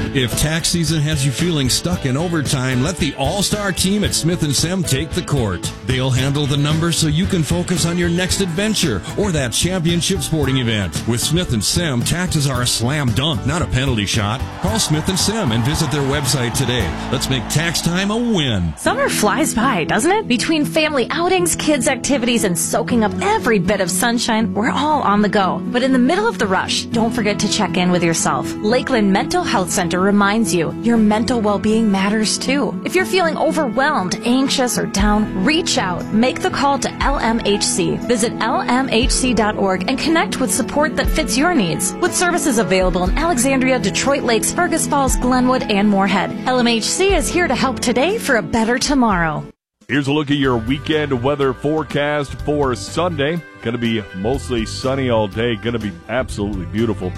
If tax season has you feeling stuck in overtime, let the all-star team at Smith & Sem take the court. They'll handle the numbers so you can focus on your next adventure or that championship sporting event. With Smith & Sem, taxes are a slam dunk, not a penalty shot. Call Smith & Sem and visit their website today. Let's make tax time a win. Summer flies by, doesn't it? Between family outings, kids' activities, and soaking up every bit of sunshine, we're all on the go. But in the middle of the rush, don't forget to check in with yourself. Lakeland Mental Health Center reminds you your mental well-being matters too. If you're feeling overwhelmed, anxious, or down, reach out. Make the call to LMHC. Visit lmhc.org and connect with support that fits your needs. With services available in Alexandria, Detroit Lakes, Fergus Falls, Glenwood, and Moorhead, LMHC is here to help today for a better tomorrow. Here's a look at your weekend weather forecast for Sunday. Going to be mostly sunny all day. Going to be absolutely beautiful.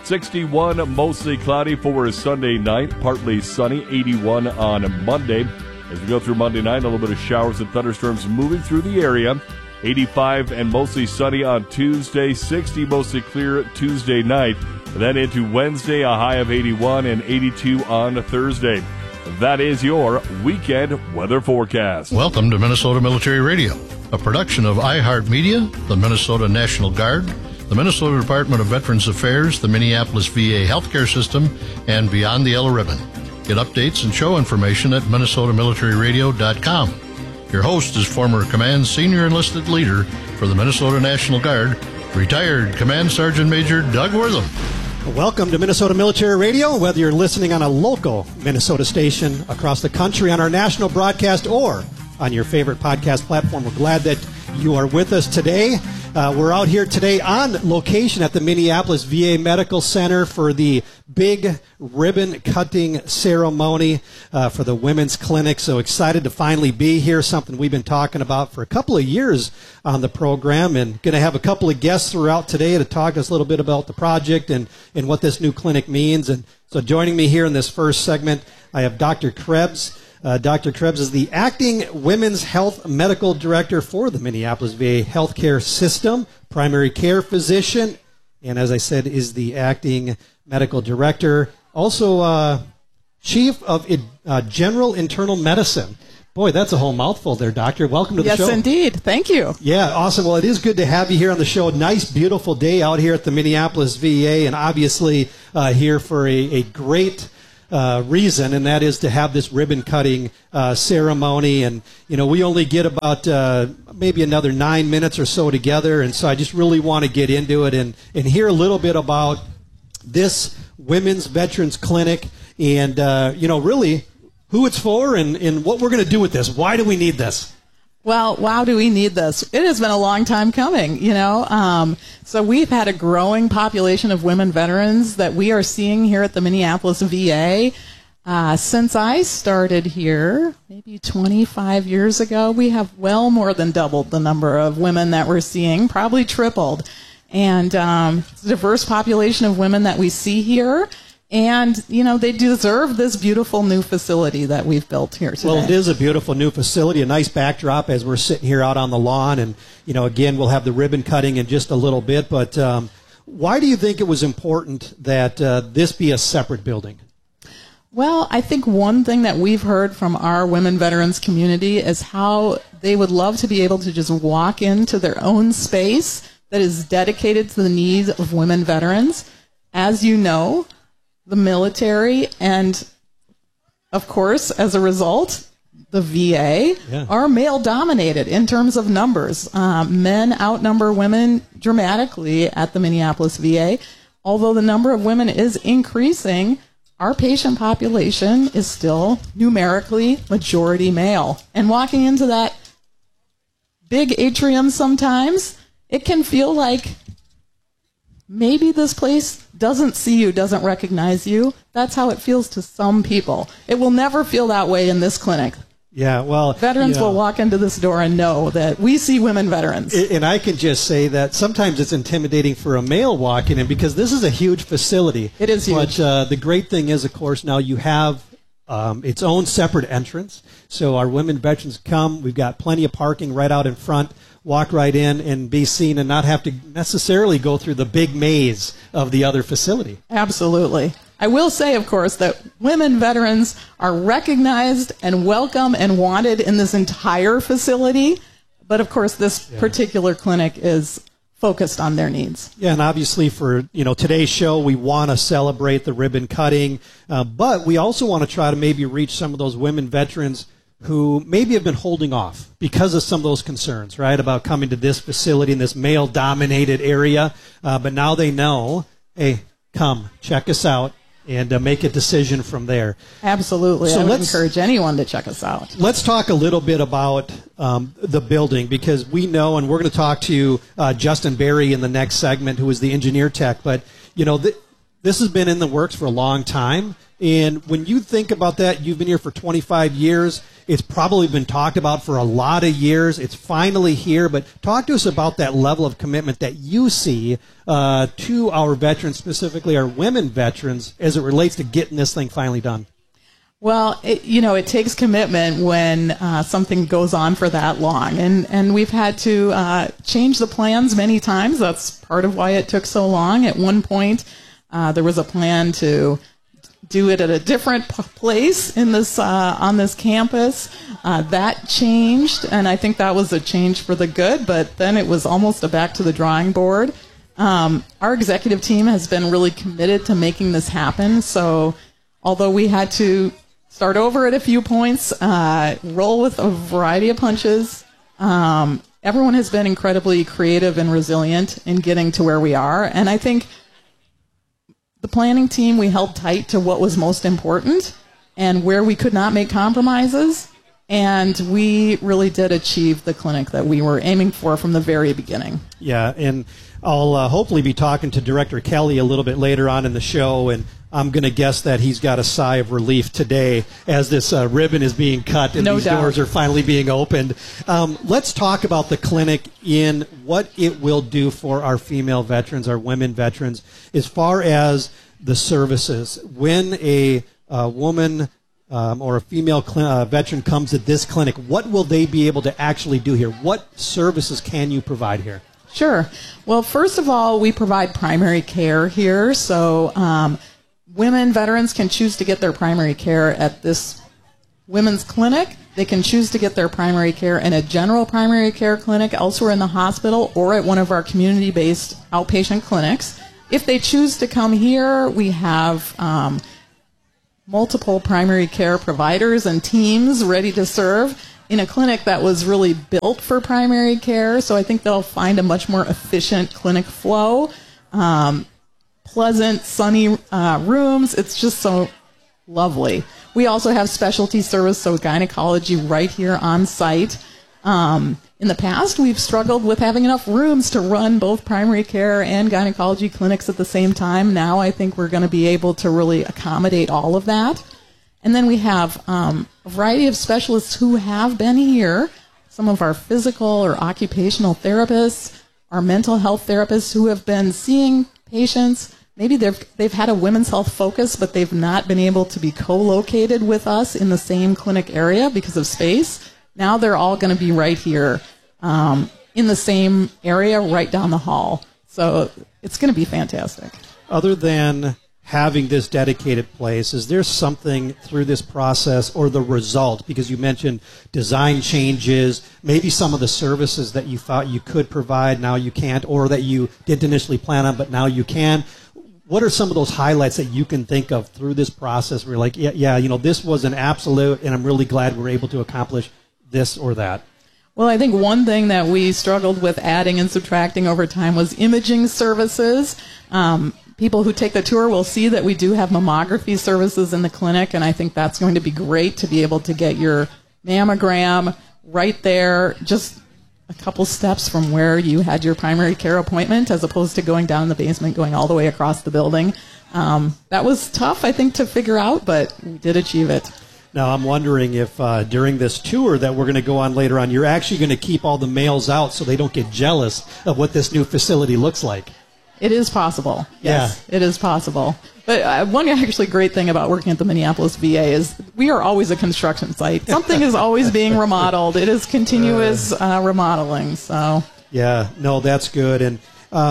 61, mostly cloudy for Sunday night. Partly sunny, 81 on Monday. As we go through Monday night, a little bit of showers and thunderstorms moving through the area. 85 and mostly sunny on Tuesday. 60, mostly clear Tuesday night. And then into Wednesday, a high of 81 and 82 on Thursday. That is your weekend weather forecast. Welcome to Minnesota Military Radio, a production of iHeartMedia, the Minnesota National Guard, the Minnesota Department of Veterans Affairs, the Minneapolis VA Healthcare System, and Beyond the Yellow Ribbon. Get updates and show information at minnesotamilitaryradio.com. Your host is former Command Senior Enlisted Leader for the Minnesota National Guard, retired Command Sergeant Major Doug Wortham. Welcome to Minnesota Military Radio, whether you're listening on a local Minnesota station across the country on our national broadcast or on your favorite podcast platform. We're glad that you are with us today. We're out here today on location at the Minneapolis VA Medical Center for the big ribbon-cutting ceremony for the Women's Clinic. So excited to finally be here, something we've been talking about for a couple of years on the program, and going to have a couple of guests throughout today to talk to us a little bit about the project and what this new clinic means. And so joining me here in this first segment, I have Dr. Krebs. Dr. Krebs is the acting Women's Health Medical Director for the Minneapolis VA Healthcare System, primary care physician, and as I said, is the acting medical director. Also, chief of general internal medicine. Boy, that's a whole mouthful there, Doctor. Welcome to the show. Yes, indeed. Thank you. Yeah, awesome. Well, it is good to have you here on the show. Nice, beautiful day out here at the Minneapolis VA, and obviously here for a great reason, and that is to have this ribbon-cutting ceremony. And, you know, we only get about maybe another 9 minutes or so together, and so I just really want to get into it and hear a little bit about this Women's Veterans Clinic and, you know, really who it's for and what we're going to do with this. Why do we need this? Well, why do we need this? It has been a long time coming, you know. So we've had a growing population of women veterans that we are seeing here at the Minneapolis VA. Since I started here, maybe 25 years ago, we have well more than doubled the number of women that we're seeing, probably tripled. And it's a diverse population of women that we see here. And, you know, they deserve this beautiful new facility that we've built here today. Well, it is a beautiful new facility, a nice backdrop as we're sitting here out on the lawn. And, you know, again, we'll have the ribbon cutting in just a little bit. But why do you think it was important that this be a separate building? Well, I think one thing that we've heard from our women veterans community is how they would love to be able to just walk into their own space that is dedicated to the needs of women veterans. As you know, the military and, of course, as a result, the VA are male-dominated in terms of numbers. Men outnumber women dramatically at the Minneapolis VA. Although the number of women is increasing, our patient population is still numerically majority male. And walking into that big atrium sometimes, it can feel like maybe this place doesn't see you, doesn't recognize you. That's how it feels to some people. It will never feel that way in this clinic. Yeah, well, veterans will walk into this door and know that we see women veterans. And I can just say that sometimes it's intimidating for a male walking in because this is a huge facility. It is huge. But the great thing is, of course, now you have its own separate entrance. So our women veterans come. We've got plenty of parking right out in front. Walk right in and be seen and not have to necessarily go through the big maze of the other facility. Absolutely. I will say, of course, that women veterans are recognized and welcome and wanted in this entire facility. But, of course, this particular clinic is focused on their needs. Yeah, and obviously for today's show, we want to celebrate the ribbon cutting, but we also want to try to maybe reach some of those women veterans who maybe have been holding off because of some of those concerns, right, about coming to this facility in this male-dominated area. But now they know, hey, come, check us out, and make a decision from there. Absolutely. So I would encourage anyone to check us out. Let's talk a little bit about the building, because we know, and we're going to talk to Justin Berry in the next segment, who is the engineer tech, but, this has been in the works for a long time. And when you think about that, you've been here for 25 years. It's probably been talked about for a lot of years. It's finally here. But talk to us about that level of commitment that you see to our veterans, specifically our women veterans, as it relates to getting this thing finally done. Well, it takes commitment when something goes on for that long. And we've had to change the plans many times. That's part of why it took so long. At one point, there was a plan to do it at a different place in this on this campus. That changed, and I think that was a change for the good, but then it was almost a back to the drawing board. Our executive team has been really committed to making this happen, so although we had to start over at a few points, roll with a variety of punches, everyone has been incredibly creative and resilient in getting to where we are, and I think the planning team, we held tight to what was most important and where we could not make compromises, and we really did achieve the clinic that we were aiming for from the very beginning. Yeah, and I'll hopefully be talking to Director Kelly a little bit later on in the show, and I'm going to guess that he's got a sigh of relief today as this ribbon is being cut and no these doubt. doors are finally being opened. Let's talk about the clinic in what it will do for our female veterans, our women veterans, as far as the services. When a woman or a female veteran comes to this clinic, what will they be able to actually do here? What services can you provide here? Sure. Well, first of all, we provide primary care here. So women veterans can choose to get their primary care at this women's clinic. They can choose to get their primary care in a general primary care clinic elsewhere in the hospital or at one of our community-based outpatient clinics. If they choose to come here, we have multiple primary care providers and teams ready to serve in a clinic that was really built for primary care. So I think they'll find a much more efficient clinic flow. Pleasant, sunny rooms. It's just so lovely. We also have specialty service, so gynecology right here on site. In the past, we've struggled with having enough rooms to run both primary care and gynecology clinics at the same time. Now I think we're going to be able to really accommodate all of that. And then we have a variety of specialists who have been here, some of our physical or occupational therapists, our mental health therapists who have been seeing patients. Maybe they've had a women's health focus, but they've not been able to be co-located with us in the same clinic area because of space. Now they're all going to be right here in the same area right down the hall. So it's going to be fantastic. Other than having this dedicated place, is there something through this process or the result, because you mentioned design changes, maybe some of the services that you thought you could provide, now you can't, or that you didn't initially plan on, but now you can? What are some of those highlights that you can think of through this process where you're like, yeah, this was an absolute, and I'm really glad we're able to accomplish this or that? Well, I think one thing that we struggled with adding and subtracting over time was imaging services. People who take the tour will see that we do have mammography services in the clinic, and I think that's going to be great to be able to get your mammogram right there, just a couple steps from where you had your primary care appointment, as opposed to going down in the basement, going all the way across the building. That was tough, I think, to figure out, but we did achieve it. Now, I'm wondering if during this tour that we're going to go on later on, you're actually going to keep all the males out so they don't get jealous of what this new facility looks like. It is possible. Yes, yeah. It is possible. But one actually great thing about working at the Minneapolis VA is we are always a construction site. Something is always being remodeled. It is continuous remodeling. So yeah, no, that's good. And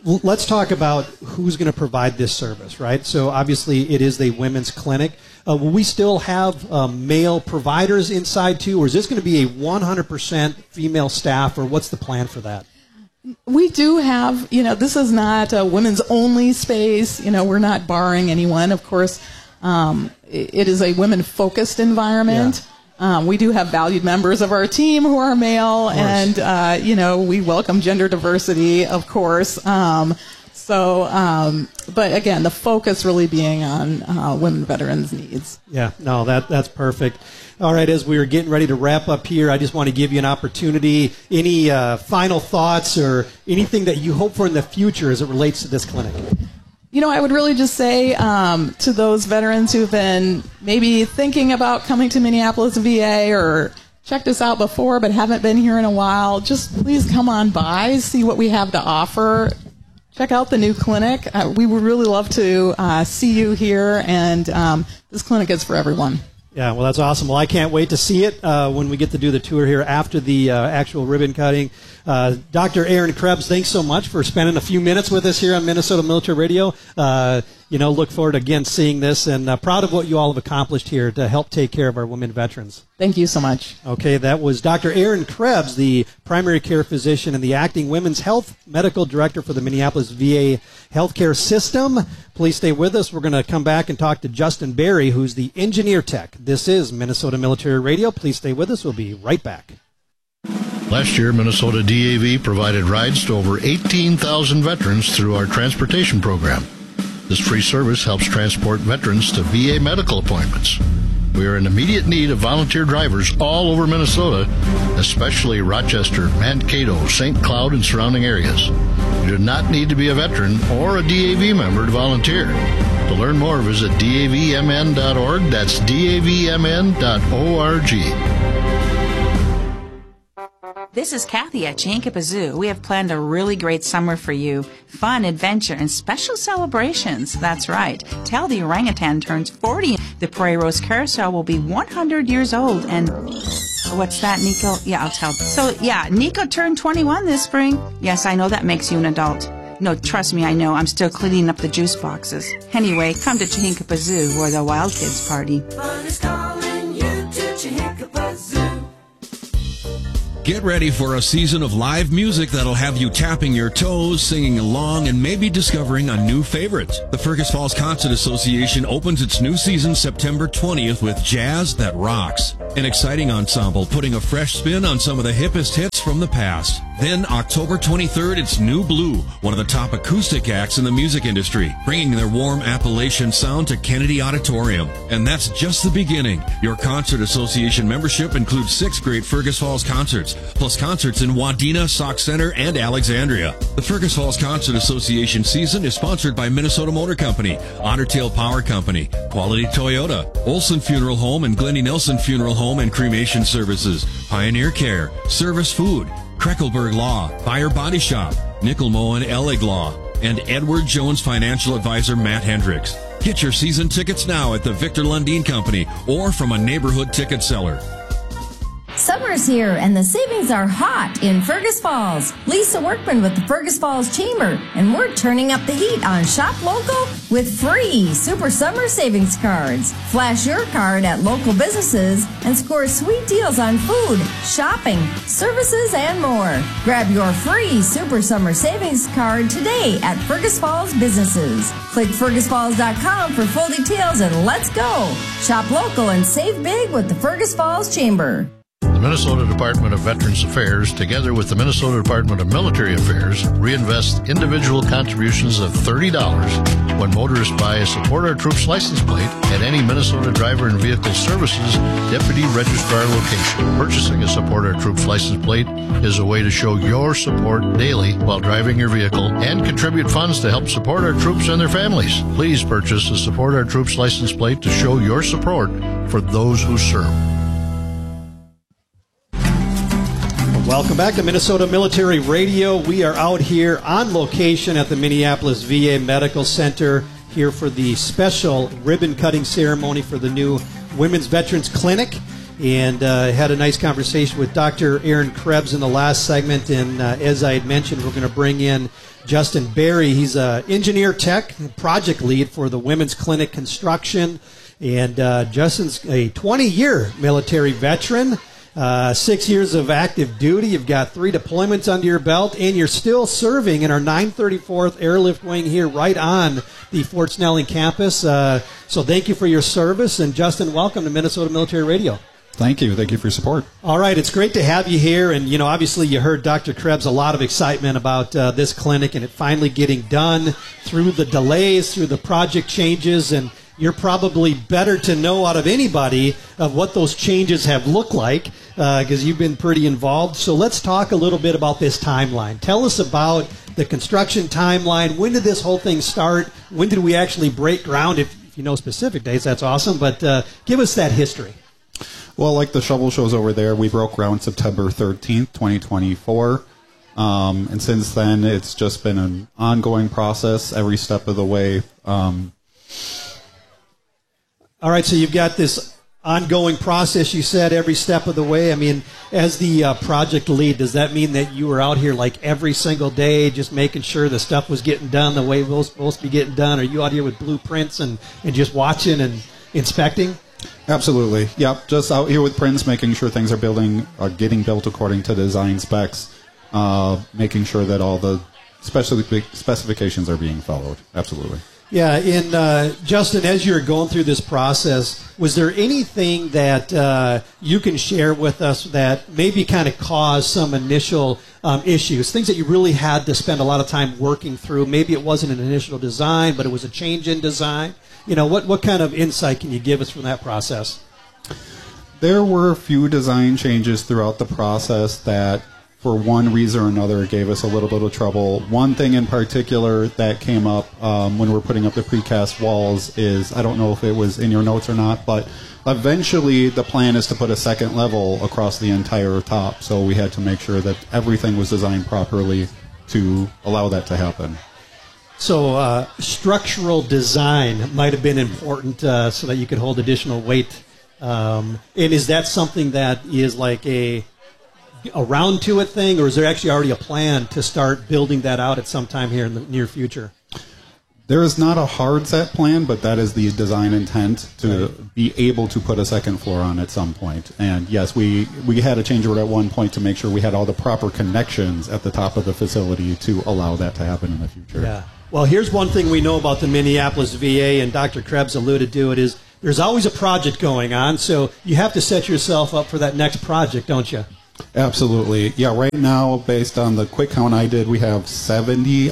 let's talk about who's going to provide this service, right? So obviously it is a women's clinic. Will we still have male providers inside too, or is this going to be a 100% female staff, or what's the plan for that? We do have, this is not a women's only space. We're not barring anyone. Of course, it is a women-focused environment. Yeah. We do have valued members of our team who are male, and, we welcome gender diversity, of course. But again, the focus really being on women veterans' needs. Yeah, no, that's perfect. All right, as we are getting ready to wrap up here, I just want to give you an opportunity. Any final thoughts or anything that you hope for in the future as it relates to this clinic? I would really just say to those veterans who've been maybe thinking about coming to Minneapolis VA or checked us out before but haven't been here in a while, just please come on by, see what we have to offer. Check out the new clinic. We would really love to see you here, and this clinic is for everyone. Yeah, well, that's awesome. Well, I can't wait to see it when we get to do the tour here after the actual ribbon cutting. Dr. Aaron Krebs, thanks so much for spending a few minutes with us here on Minnesota Military Radio. Look forward to, again, seeing this, and proud of what you all have accomplished here to help take care of our women veterans. Thank you so much. Okay, that was Dr. Aaron Krebs, the primary care physician and the acting Women's Health Medical Director for the Minneapolis VA Healthcare System. Please stay with us. We're going to come back and talk to Justin Berry, who's the engineer tech. This is Minnesota Military Radio. Please stay with us. We'll be right back. Last year, Minnesota DAV provided rides to over 18,000 veterans through our transportation program. This free service helps transport veterans to VA medical appointments. We are in immediate need of volunteer drivers all over Minnesota, especially Rochester, Mankato, St. Cloud, and surrounding areas. You do not need to be a veteran or a DAV member to volunteer. To learn more, visit davmn.org. That's davmn.org. This is Kathy at Chihinkapah Zoo. We have planned a really great summer for you. Fun, adventure, and special celebrations. That's right. Tell the orangutan turns 40. The Prairie Rose Carousel will be 100 years old. And what's that, Nico? Yeah, I'll tell. So, Nico turned 21 this spring. Yes, I know that makes you an adult. No, trust me, I know. I'm still cleaning up the juice boxes. Anyway, come to Chihinkapah Zoo, where the wild kids party. Fun is calling you to Chihinkapah Zoo. Get ready for a season of live music that'll have you tapping your toes, singing along, and maybe discovering a new favorite. The Fergus Falls Concert Association opens its new season September 20th with Jazz That Rocks, an exciting ensemble putting a fresh spin on some of the hippest hits from the past. Then October 23rd, it's New Blue, one of the top acoustic acts in the music industry, bringing their warm Appalachian sound to Kennedy Auditorium. And that's just the beginning. Your Concert Association membership includes 6 great Fergus Falls concerts, plus concerts in Wadena, Sauk Center, and Alexandria. The Fergus Falls Concert Association season is sponsored by Minnesota Motor Company, Otter Tail Power Company, Quality Toyota, Olson Funeral Home and Glennie Nelson Funeral Home and Cremation Services, Pioneer Care, Service Food, Kreckelberg Law, Fire Body Shop, Nickel Moen Ellig Law, and Edward Jones Financial Advisor Matt Hendricks. Get your season tickets now at the Victor Lundin Company or from a neighborhood ticket seller. Summer's here and the savings are hot in Fergus Falls. Lisa Workman with the Fergus Falls Chamber, and we're turning up the heat on Shop Local with free Super Summer Savings Cards. Flash your card at local businesses and score sweet deals on food, shopping, services, and more. Grab your free Super Summer Savings Card today at Fergus Falls businesses. Click fergusfalls.com for full details and let's go. Shop local and save big with the Fergus Falls Chamber. The Minnesota Department of Veterans Affairs, together with the Minnesota Department of Military Affairs, reinvest individual contributions of $30 when motorists buy a Support Our Troops license plate at any Minnesota Driver and Vehicle Services Deputy Registrar location. Purchasing a Support Our Troops license plate is a way to show your support daily while driving your vehicle and contribute funds to help support our troops and their families. Please purchase a Support Our Troops license plate to show your support for those who serve. Welcome back to Minnesota Military Radio. We are out here on location at the Minneapolis VA Medical Center here for the special ribbon cutting ceremony for the new Women's Veterans Clinic. And had a nice conversation with Dr. Aaron Krebs in the last segment. And as I had mentioned, we're going to bring in Justin Berry. He's an engineer tech project lead for the Women's Clinic Construction. And Justin's a 20-year military veteran, 6 years of active duty. You've got 3 deployments under your belt, and you're still serving in our 934th Airlift Wing here right on the Fort Snelling campus. So thank you for your service. And Justin, welcome to Minnesota Military Radio. Thank you. Thank you for your support. All right. It's great to have you here. And, you know, obviously you heard Dr. Krebs, a lot of excitement about this clinic and it finally getting done through the delays, through the project changes. And you're probably better to know out of anybody of what those changes have looked like because you've been pretty involved. So let's talk a little bit about this timeline. Tell us about the construction timeline. When did this whole thing start? When did we actually break ground? If you know specific dates, that's awesome. But give us that history. Well, like the shovel shows over there, we broke ground September 13th, 2024. And since then, it's just been an ongoing process every step of the way. All right, so you've got this ongoing process, you said, every step of the way. I mean, as the project lead, does that mean that you were out here like every single day just making sure the stuff was getting done the way it was supposed to be getting done? Are you out here with blueprints and just watching and inspecting? Absolutely. Yep, just out here with prints, making sure things are getting built according to design specs, making sure that all the specifications are being followed. Absolutely. Yeah, and Justin, as you're going through this process, was there anything that you can share with us that maybe kind of caused some initial issues, things that you really had to spend a lot of time working through? Maybe it wasn't an initial design, but it was a change in design. You know, what kind of insight can you give us from that process? There were a few design changes throughout the process that, for one reason or another, gave us a little bit of trouble. One thing in particular that came up when we were putting up the precast walls is, I don't know if it was in your notes or not, but eventually the plan is to put a second level across the entire top. So we had to make sure that everything was designed properly to allow that to happen. So structural design might have been important so that you could hold additional weight. And is that something that is like a round to it thing, or is there actually already a plan to start building that out at some time here in the near future? There is not a hard set plan, but that is the design intent to be able to put a second floor on at some point. And yes, we had a change order at one point to make sure we had all the proper connections at the top of the facility to allow that to happen in the future. Yeah. Well, here's one thing we know about the Minneapolis VA, and Dr. Krebs alluded to it, is there's always a project going on, so you have to set yourself up for that next project, don't you? Absolutely. Yeah, right now, based on the quick count I did, we have 70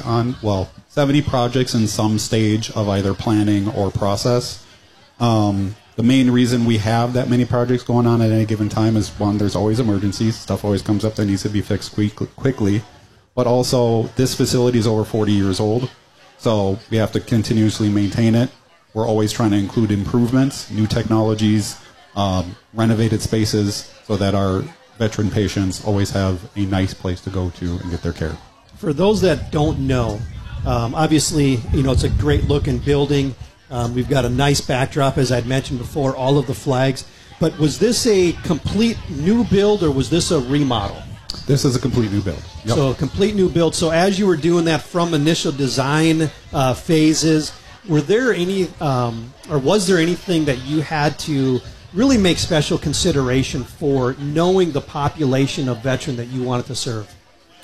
projects in some stage of either planning or process. The main reason we have that many projects going on at any given time is, one, there's always emergencies. Stuff always comes up that needs to be fixed quickly. But also, this facility is over 40 years old, so we have to continuously maintain it. We're always trying to include improvements, new technologies, renovated spaces, so that our veteran patients always have a nice place to go to and get their care. For those that don't know, obviously, you know, it's a great looking building. We've got a nice backdrop, as I'd mentioned before, all of the flags. But was this a complete new build, or was this a remodel? This is a complete new build. Yep. So a complete new build. So as you were doing that from initial design phases, were there any, or was there anything that you had to really make special consideration for, knowing the population of veteran that you wanted to serve?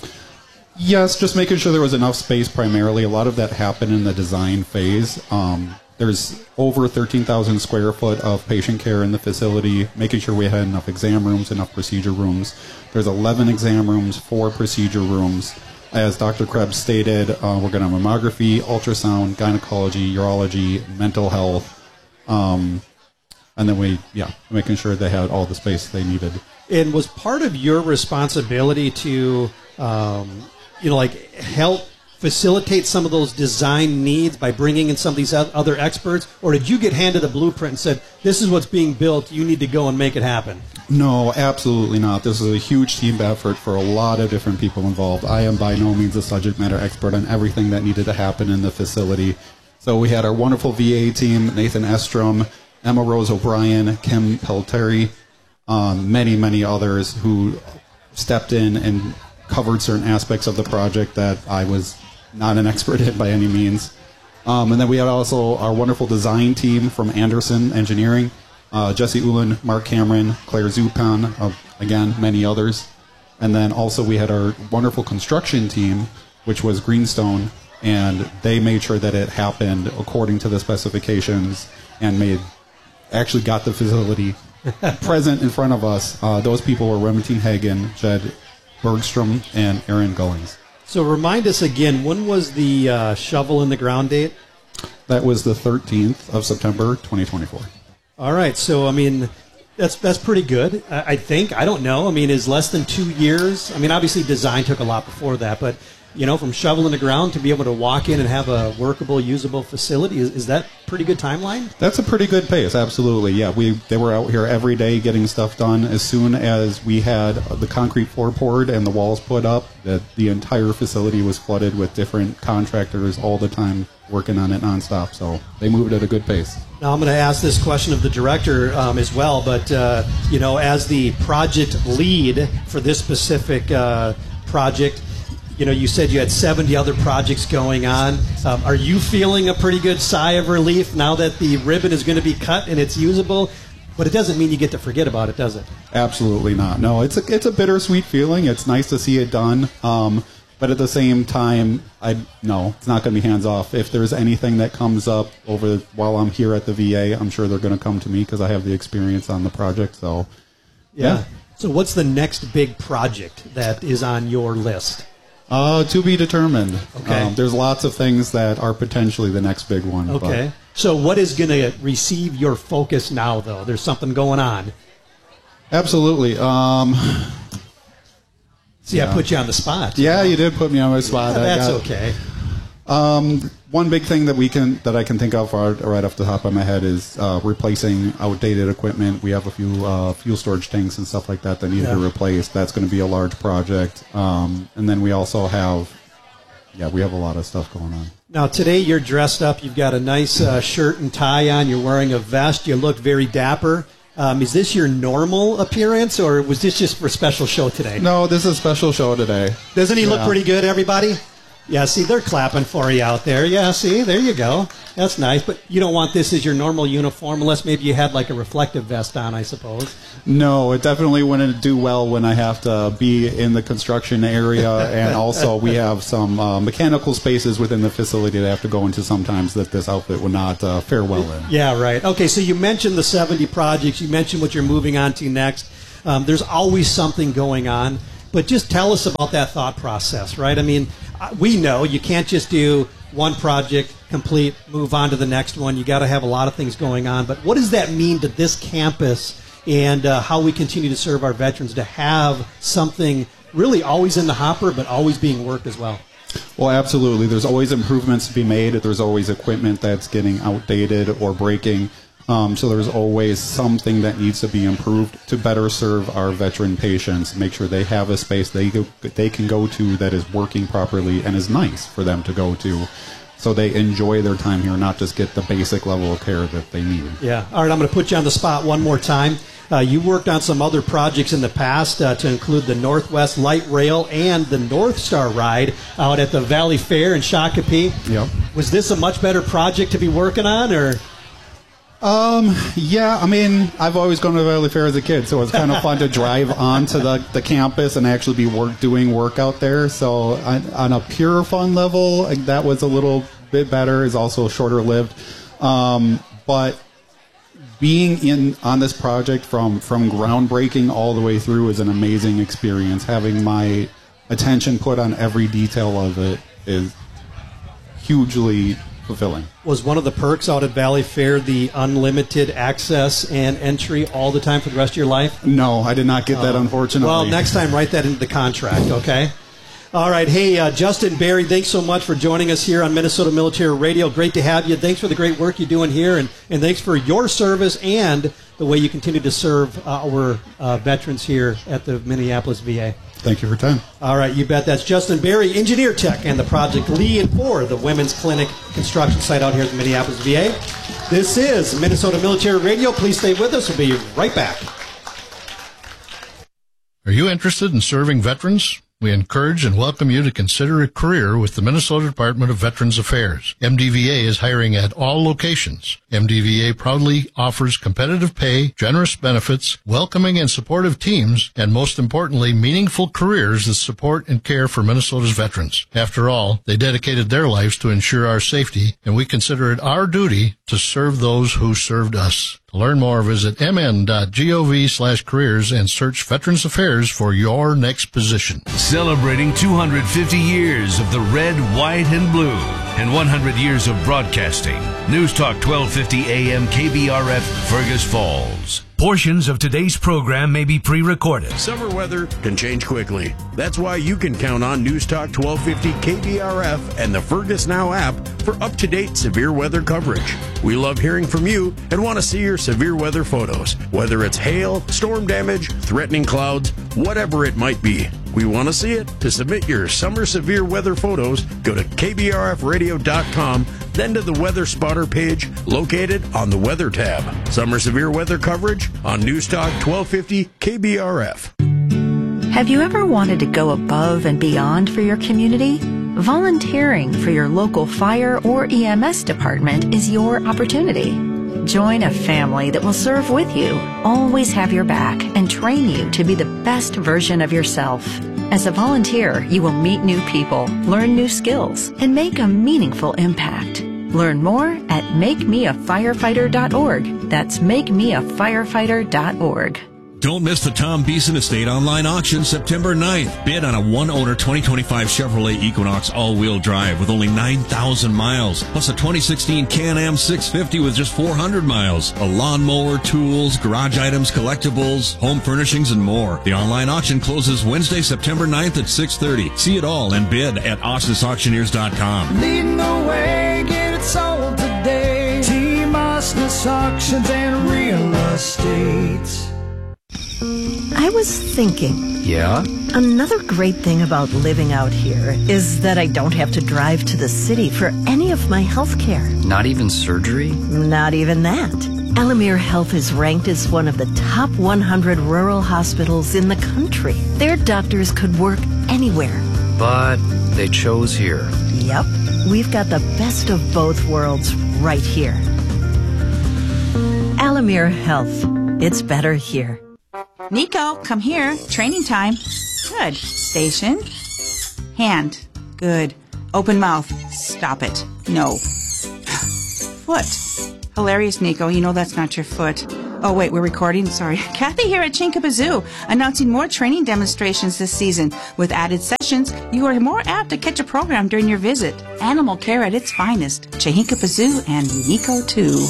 Yes, just making sure there was enough space primarily. A lot of that happened in the design phase. There's over 13,000 square foot of patient care in the facility, making sure we had enough exam rooms, enough procedure rooms. There's 11 exam rooms, 4 procedure rooms. As Dr. Krebs stated, we're going to have mammography, ultrasound, gynecology, urology, mental health, and then making sure they had all the space they needed. And was part of your responsibility to, help facilitate some of those design needs by bringing in some of these other experts? Or did you get handed a blueprint and said, this is what's being built, you need to go and make it happen? No, absolutely not. This is a huge team effort for a lot of different people involved. I am by no means a subject matter expert on everything that needed to happen in the facility. So we had our wonderful VA team, Nathan Estrom, Emma Rose O'Brien, Kim Pelteri, many, many others who stepped in and covered certain aspects of the project that I was not an expert in by any means. And then we had also our wonderful design team from Anderson Engineering, Jesse Ulen, Mark Cameron, Claire Zupan, again, many others. And then also we had our wonderful construction team, which was Greenstone, and they made sure that it happened according to the specifications and actually got the facility present in front of us. Those people were Remington Hagen, Jed Bergstrom, and Aaron Gullings. So remind us again, when was the shovel in the ground date? That was the 13th of September, 2024. All right. So, I mean, that's pretty good, I think. I don't know. I mean, is less than 2 years? I mean, obviously design took a lot before that, but, you know, from shovel in the ground to be able to walk in and have a workable, usable facility, is that a pretty good timeline? That's a pretty good pace, absolutely. Yeah, they were out here every day getting stuff done. As soon as we had the concrete floor poured and the walls put up, the entire facility was flooded with different contractors all the time working on it nonstop. So they moved at a good pace. Now I'm going to ask this question of the director as well, but, you know, as the project lead for this specific project, you know, you said you had 70 other projects going on. Are you feeling a pretty good sigh of relief now that the ribbon is going to be cut and it's usable? But it doesn't mean you get to forget about it, does it? Absolutely not. No, it's a bittersweet feeling. It's nice to see it done. But at the same time, no, it's not going to be hands off. If there's anything that comes up while I'm here at the VA, I'm sure they're going to come to me because I have the experience on the project. So, yeah. So what's the next big project that is on your list? To be determined. Okay. There's lots of things that are potentially the next big one. Okay. But. So what is going to receive your focus now, though? There's something going on. Absolutely. See, I put you on the spot. Yeah, you did put me on my spot. Yeah, that's okay. One big thing that I can think of right off the top of my head is replacing outdated equipment. We have a few fuel storage tanks and stuff like that need to be replaced. That's going to be a large project. And then we also have, we have a lot of stuff going on. Now, today you're dressed up. You've got a nice shirt and tie on. You're wearing a vest. You look very dapper. Is this your normal appearance, or was this just for a special show today? No, this is a special show today. Doesn't he look pretty good, everybody? Yeah, see, they're clapping for you out there. Yeah, see, there you go. That's nice. But you don't want this as your normal uniform unless maybe you had like a reflective vest on, I suppose. No, it definitely wouldn't do well when I have to be in the construction area. And also we have some mechanical spaces within the facility that I have to go into sometimes that this outfit would not fare well in. Yeah, right. Okay, so you mentioned the 70 projects. You mentioned what you're moving on to next. There's always something going on. But just tell us about that thought process, right? I mean, we know you can't just do one project, complete, move on to the next one. You got to have a lot of things going on. But what does that mean to this campus and how we continue to serve our veterans to have something really always in the hopper but always being worked as well? Well, absolutely. There's always improvements to be made. There's always equipment that's getting outdated or breaking. So there's always something that needs to be improved to better serve our veteran patients, make sure they have a space they can go to that is working properly and is nice for them to go to, so they enjoy their time here, not just get the basic level of care that they need. Yeah. All right, I'm going to put you on the spot one more time. You worked on some other projects in the past to include the Northwest Light Rail and the North Star Ride out at the Valley Fair in Shakopee. Yep. Was this a much better project to be working on, or...? Yeah, I mean, I've always gone to Valley Fair as a kid, so it's kind of fun to drive onto the campus and actually be doing work out there. So on a pure fun level, that was a little bit better. It's also shorter lived. But being on this project from groundbreaking all the way through is an amazing experience. Having my attention put on every detail of it is hugely fulfilling. Was one of the perks out at Valley Fair the unlimited access and entry all the time for the rest of your life? No, I did not get that, unfortunately. Well, next time, write that into the contract, okay? All right. Hey, Justin Barry, thanks so much for joining us here on Minnesota Military Radio. Great to have you. Thanks for the great work you're doing here, and thanks for your service and the way you continue to serve our veterans here at the Minneapolis VA. Thank you for your time. All right, you bet. That's Justin Barry, engineer tech and the project lead for the Women's Clinic construction site out here at the Minneapolis VA. This is Minnesota Military Radio. Please stay with us. We'll be right back. Are you interested in serving veterans? We encourage and welcome you to consider a career with the Minnesota Department of Veterans Affairs. MDVA is hiring at all locations. MDVA proudly offers competitive pay, generous benefits, welcoming and supportive teams, and most importantly, meaningful careers that support and care for Minnesota's veterans. After all, they dedicated their lives to ensure our safety, and we consider it our duty to serve those who served us. To learn more, visit mn.gov/careers and search Veterans Affairs for your next position. Celebrating 250 years of the red, white, and blue and 100 years of broadcasting. News Talk 1250 AM KBRF, Fergus Falls. Portions of today's program may be pre-recorded. Summer weather can change quickly. That's why you can count on News Talk 1250 KBRF and the Fergus Now app for up-to-date severe weather coverage. We love hearing from you and want to see your severe weather photos, whether it's hail, storm damage, threatening clouds, whatever it might be. We want to see it. To submit your summer severe weather photos, go to kbrfradio.com, then to the Weather Spotter page located on the Weather tab. Summer severe weather coverage on News Talk 1250 KBRF. Have you ever wanted to go above and beyond for your community? Volunteering for your local fire or EMS department is your opportunity. Join a family that will serve with you, always have your back, and train you to be the best version of yourself. As a volunteer, you will meet new people, learn new skills, and make a meaningful impact. Learn more at makemeafirefighter.org. That's makemeafirefighter.org. Don't miss the Tom Beeson Estate online auction September 9th. Bid on a one-owner 2025 Chevrolet Equinox all-wheel drive with only 9,000 miles, plus a 2016 Can-Am 650 with just 400 miles, a lawnmower, tools, garage items, collectibles, home furnishings, and more. The online auction closes Wednesday, September 9th at 6:30. See it all and bid at OsnesAuctioneers.com. Leading the way, get it sold today. Team Osnes Auctions and Real Estate. I was thinking. Yeah? Another great thing about living out here is that I don't have to drive to the city for any of my health care. Not even surgery? Not even that. Alamere Health is ranked as one of the top 100 rural hospitals in the country. Their doctors could work anywhere. But they chose here. Yep. We've got the best of both worlds right here. Alamere Health. It's better here. Nico, come here. Training time. Good. Station. Hand. Good. Open mouth. Stop it. No. Foot. Hilarious, Nico. You know that's not your foot. Oh, wait, we're recording? Sorry. Kathy here at Chinkappa Zoo, announcing more training demonstrations this season. With added sessions, you are more apt to catch a program during your visit. Animal care at its finest. Chinkappa Zoo and Nico, too.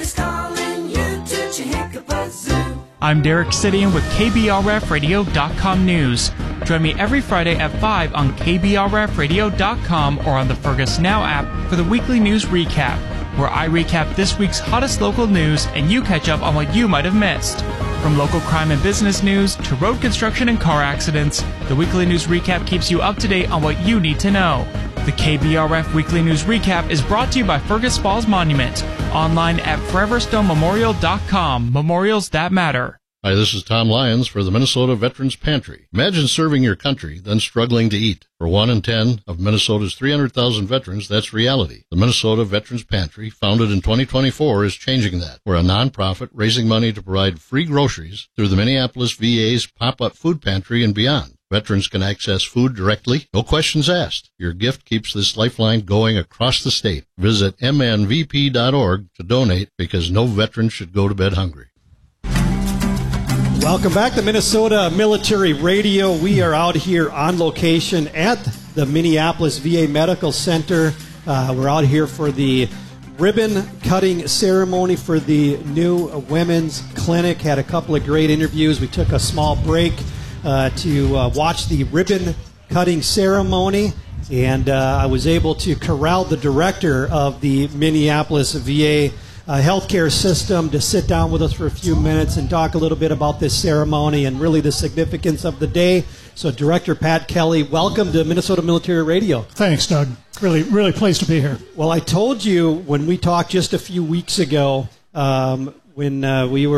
I'm Derek Sidian with KBRFradio.com News. Join me every Friday at 5 on KBRFradio.com or on the Fergus Now app for the weekly news recap, where I recap this week's hottest local news and you catch up on what you might have missed. From local crime and business news to road construction and car accidents, the weekly news recap keeps you up to date on what you need to know. The KBRF Weekly News Recap is brought to you by Fergus Falls Monument, online at foreverstonемemorial.com. Memorials that matter. Hi, this is Tom Lyons for the Minnesota Veterans Pantry. Imagine serving your country, then struggling to eat. For 1 in 10 of Minnesota's 300,000 veterans, that's reality. The Minnesota Veterans Pantry, founded in 2024, is changing that. We're a nonprofit raising money to provide free groceries through the Minneapolis VA's pop-up food pantry and beyond. Veterans can access food directly, no questions asked. Your gift keeps this lifeline going across the state. Visit mnvp.org to donate, because no veteran should go to bed hungry. Welcome back to Minnesota Military Radio. We are out here on location at the Minneapolis VA Medical Center. We're out here for the ribbon cutting ceremony for the new women's clinic. Had a couple of great interviews. We took a small break to watch the ribbon cutting ceremony, and I was able to corral the director of the Minneapolis VA healthcare system to sit down with us for a few minutes and talk a little bit about this ceremony and really the significance of the day. So, Director Pat Kelly, welcome to Minnesota Military Radio. Thanks, Doug. Really pleased to be here. Well, I told you when we talked just a few weeks ago, when we were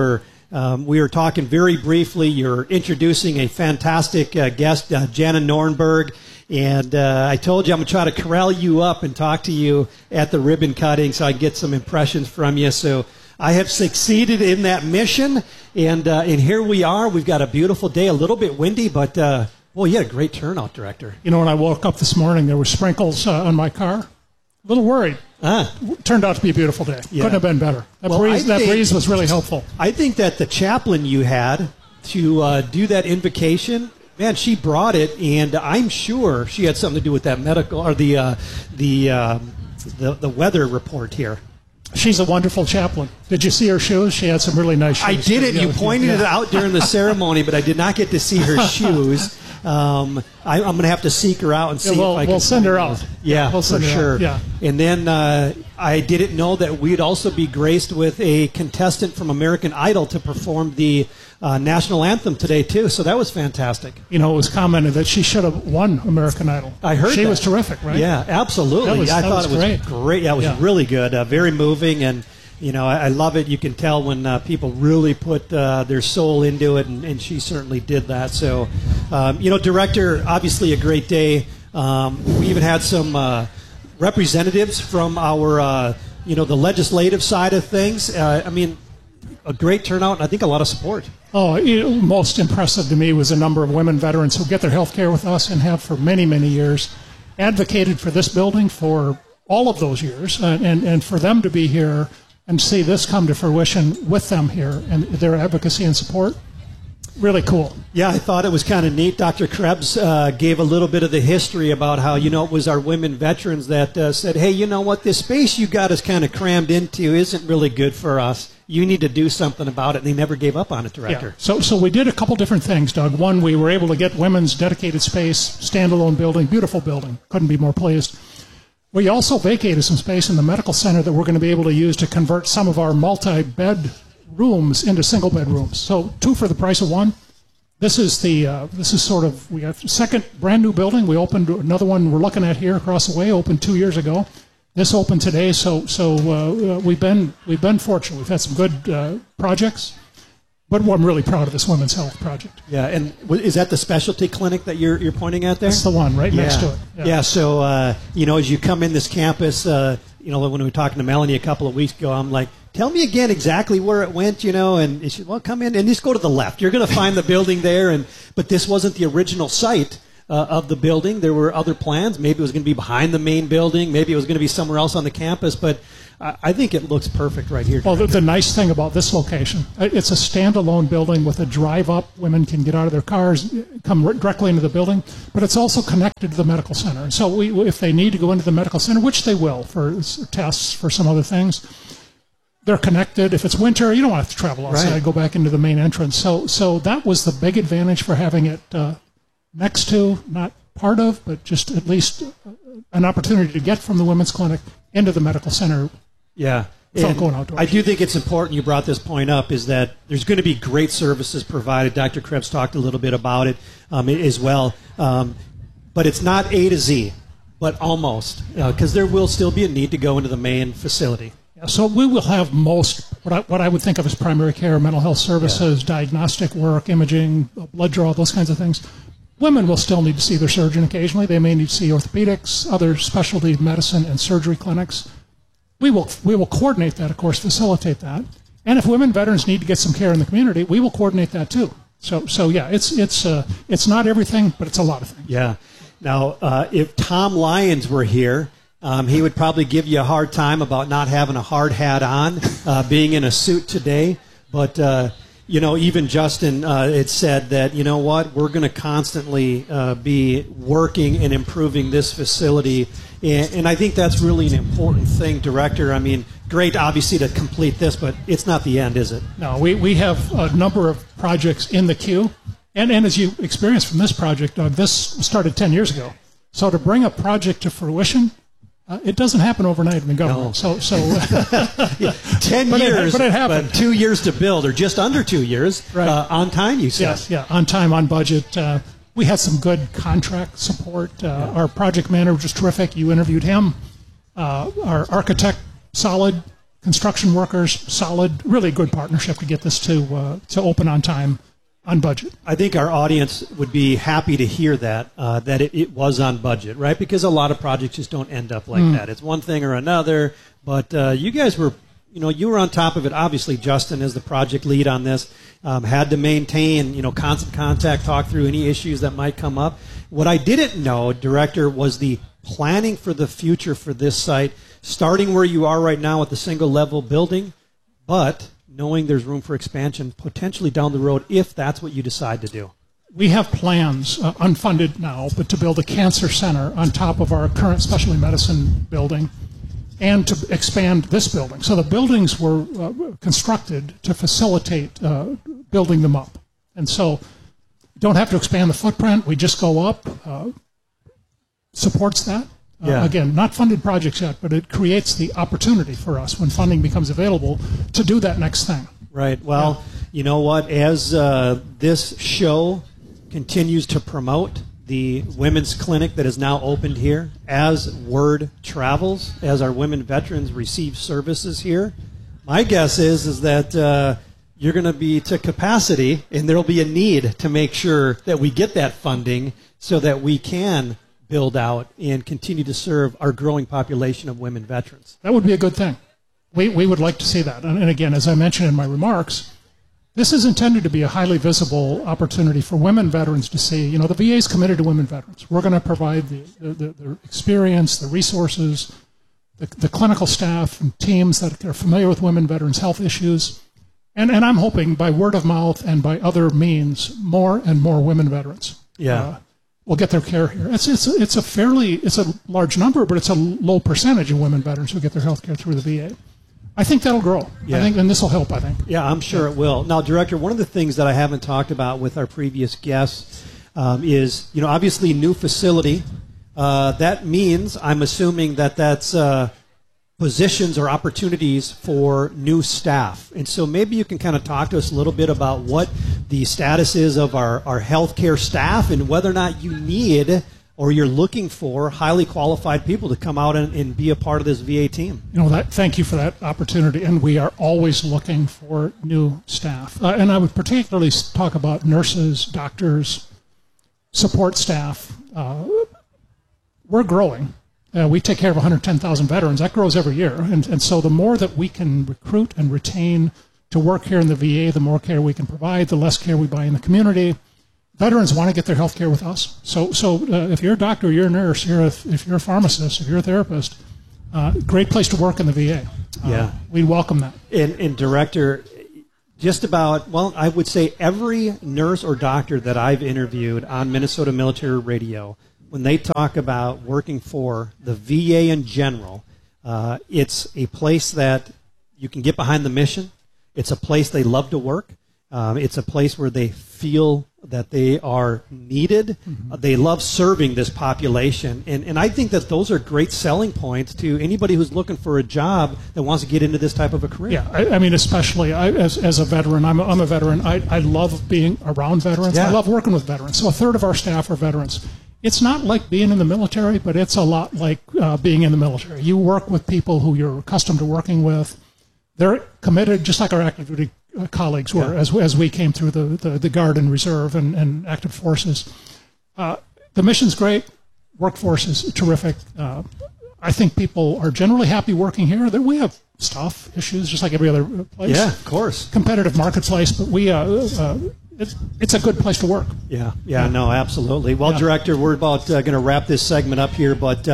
We were talking very briefly. You're introducing a fantastic guest, Jana Nornberg. And I told you I'm going to try to corral you up and talk to you at the ribbon cutting so I can get some impressions from you. So I have succeeded in that mission. And here we are. We've got a beautiful day, a little bit windy, but, well, you had a great turnout, Director. You know, when I woke up this morning, there were sprinkles on my car. A little worried. Turned out to be a beautiful day. Yeah. Couldn't have been better. That breeze was really helpful. I think that the chaplain you had to do that invocation, man, she brought it, and I'm sure she had something to do with that medical or the weather report here. She's a wonderful chaplain. Did you see her shoes? She had some really nice shoes. I did it. You pointed it out during the ceremony, but I did not get to see her shoes. I'm going to have to seek her out and see if I can. We'll send her out. Yeah, we'll for sure. Yeah. And then I didn't know that we'd also be graced with a contestant from American Idol to perform the national anthem today, too. So that was fantastic. You know, it was commented that she should have won American Idol. I heard she that. was terrific, right? Yeah, absolutely. I thought it was great. Yeah, it was really good. Very moving. And, you know, I love it. You can tell when people really put their soul into it, and she certainly did that. So, you know, Director, obviously a great day. We even had some representatives from our, you know, the legislative side of things. I mean, a great turnout, and I think a lot of support. Oh, most impressive to me was the number of women veterans who get their health care with us and have for many, many years, advocated for this building for all of those years, and for them to be here and see this come to fruition with them here and their advocacy and support. Really cool. Yeah, I thought it was kind of neat. Dr. Krebs gave a little bit of the history about how, you know, it was our women veterans that said, hey, you know what, this space you got us kind of crammed into isn't really good for us. You need to do something about it. And they never gave up on it, Director. Yeah. So we did a couple different things, Doug. One, we were able to get women's dedicated space, standalone building, beautiful building. Couldn't be more pleased. We also vacated some space in the medical center that we're going to be able to use to convert some of our multi-bed rooms into single bed rooms. So 2 for the price of 1. This is sort of, we have a second brand new building. We opened another one we're looking at here across the way, opened 2 years ago. This opened today, so we've been fortunate. We've had some good projects, but I'm really proud of this women's health project. Yeah, and is that the specialty clinic that you're pointing at there? That's the one right next to it. Yeah. So you know, as you come in this campus, you know, when we were talking to Melanie a couple of weeks ago, I'm like, tell me again exactly where it went, you know, and she said, well, come in and just go to the left. You're going to find the building there, but this wasn't the original site of the building. There were other plans. Maybe it was going to be behind the main building. Maybe it was going to be somewhere else on the campus, but I think it looks perfect right here. Well, the nice thing about this location, it's a standalone building with a drive-up. Women can get out of their cars, come directly into the building, but it's also connected to the medical center. So if they need to go into the medical center, which they will for tests, for some other things, they're connected. If it's winter, you don't want to travel outside, go back into the main entrance. So that was the big advantage for having it next to, not part of, but just at least an opportunity to get from the women's clinic into the medical center. Yeah. Without going outdoors. I do think it's important you brought this point up, is that there's going to be great services provided. Dr. Krebs talked a little bit about it as well. But it's not A to Z, but almost, because there will still be a need to go into the main facility. So we will have most, what I would think of as primary care, mental health services, diagnostic work, imaging, blood draw, those kinds of things. Women will still need to see their surgeon occasionally. They may need to see orthopedics, other specialty medicine and surgery clinics. We will coordinate that, of course, facilitate that. And if women veterans need to get some care in the community, we will coordinate that too. So yeah, it's not everything, but it's a lot of things. Yeah. Now, if Tom Lyons were here, he would probably give you a hard time about not having a hard hat on, being in a suit today. But, you know, even Justin had said that, you know what, we're going to constantly be working and improving this facility. And I think that's really an important thing, Director. I mean, great, obviously, to complete this, but it's not the end, is it? No, we have a number of projects in the queue. And as you experienced from this project, Doug, this started 10 years ago. So to bring a project to fruition, it doesn't happen overnight in the government. No. So 10 years, but it happened. But 2 years to build, or just under 2 years, right. On time, you said. Yes, yeah, on time, on budget. We had some good contract support. Our project manager was terrific. You interviewed him. Our architect, solid. construction workers, solid, really good partnership to get this to open on time, on budget. I think our audience would be happy to hear that, that it was on budget, right? Because a lot of projects just don't end up like that. It's one thing or another, but you guys were, you were on top of it. Obviously, Justin, as the project lead on this, had to maintain, constant contact, talk through any issues that might come up. What I didn't know, Director, was the planning for the future for this site, starting where you are right now with the single-level building, but knowing there's room for expansion potentially down the road if that's what you decide to do. We have plans, unfunded now, but to build a cancer center on top of our current specialty medicine building and to expand this building. So the buildings were constructed to facilitate building them up. And so don't have to expand the footprint. We just go up. Supports that. Again, not funded projects yet, but it creates the opportunity for us when funding becomes available to do that next thing. Right. Well, you know what? As this show continues to promote the women's clinic that is now opened here, as word travels, as our women veterans receive services here, my guess is that you're going to be to capacity, and there will be a need to make sure that we get that funding so that we can build out and continue to serve our growing population of women veterans. That would be a good thing. We would like to see that. And again, as I mentioned in my remarks, this is intended to be a highly visible opportunity for women veterans to see, the VA is committed to women veterans. We're going to provide the experience, the resources, the clinical staff and teams that are familiar with women veterans' health issues. And I'm hoping by word of mouth and by other means, more and more women veterans will get their care here. It's a large number, but it's a low percentage of women veterans who get their health care through the VA. I think that'll grow. Yeah. And this will help, I think. Yeah, I'm sure it will. Now, Director, one of the things that I haven't talked about with our previous guests is, obviously new facility. That means, I'm assuming that's positions or opportunities for new staff. And so maybe you can kind of talk to us a little bit about what the status is of our healthcare staff and whether or not you need or you're looking for highly qualified people to come out and be a part of this VA team. Thank you for that opportunity. And we are always looking for new staff. And I would particularly talk about nurses, doctors, support staff. We're growing. We take care of 110,000 veterans. That grows every year. And so the more that we can recruit and retain to work here in the VA, the more care we can provide, the less care we buy in the community. Veterans want to get their health care with us. So if you're a doctor, you're a nurse, if you're a pharmacist, if you're a therapist, great place to work in the VA. We welcome that. And Director, just about, I would say every nurse or doctor that I've interviewed on Minnesota Military Radio, when they talk about working for the VA in general, it's a place that you can get behind the mission. It's a place they love to work. It's a place where they feel that they are needed. They love serving this population. And I think that those are great selling points to anybody who's looking for a job that wants to get into this type of a career. Yeah, I mean, especially as a veteran, I'm a veteran. I love being around veterans. Yeah. I love working with veterans. So a third of our staff are veterans. It's not like being in the military, but it's a lot like being in the military. You work with people who you're accustomed to working with. They're committed, just like our active duty colleagues were, as we came through the Guard and Reserve and active forces. The mission's great. Workforce is terrific. I think people are generally happy working here. We have stuff, issues, just like every other place. Yeah, of course. Competitive marketplace, but it's a good place to work. Yeah, no, absolutely. Well, Director, we're about going to wrap this segment up here, but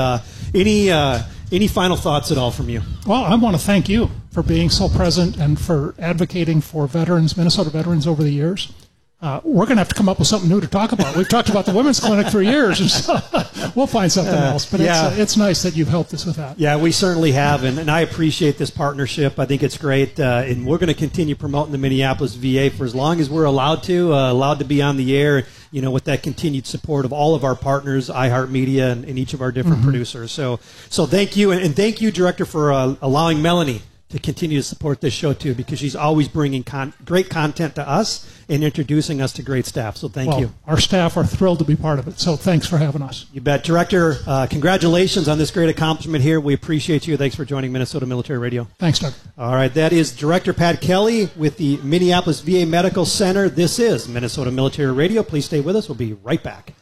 any final thoughts at all from you? Well, I want to thank you for being so present and for advocating for veterans, Minnesota veterans, over the years. We're going to have to come up with something new to talk about. We've talked about the women's clinic for years, and so we'll find something else. But it's nice that you've helped us with that. Yeah, we certainly have, and I appreciate this partnership. I think it's great, and we're going to continue promoting the Minneapolis VA for as long as we're allowed to be on the air, with that continued support of all of our partners, iHeartMedia, and each of our different producers. So thank you, and thank you, Director, for allowing Melanie to continue to support this show, too, because she's always bringing great content to us and introducing us to great staff. So thank you. Our staff are thrilled to be part of it, so thanks for having us. You bet. Director, congratulations on this great accomplishment here. We appreciate you. Thanks for joining Minnesota Military Radio. Thanks, Doug. All right, that is Director Pat Kelly with the Minneapolis VA Medical Center. This is Minnesota Military Radio. Please stay with us. We'll be right back.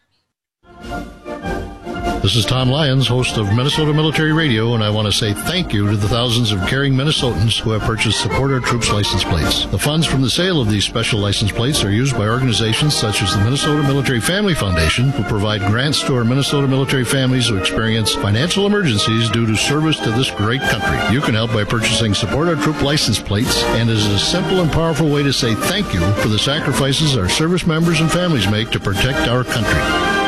This is Tom Lyons, host of Minnesota Military Radio, and I want to say thank you to the thousands of caring Minnesotans who have purchased Support Our Troops license plates. The funds from the sale of these special license plates are used by organizations such as the Minnesota Military Family Foundation, who provide grants to our Minnesota military families who experience financial emergencies due to service to this great country. You can help by purchasing Support Our Troop license plates, and it is a simple and powerful way to say thank you for the sacrifices our service members and families make to protect our country.